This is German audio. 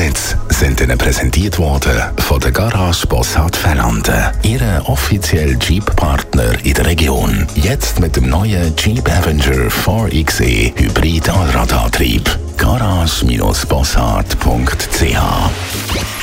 Hits sind Ihnen präsentiert worden von der Garage Bossard Fellanden, Ihre offizielle Jeep-Partner in der Region. Jetzt mit dem neuen Jeep Avenger 4xe Hybrid Allradantrieb. Garage-bossard.ch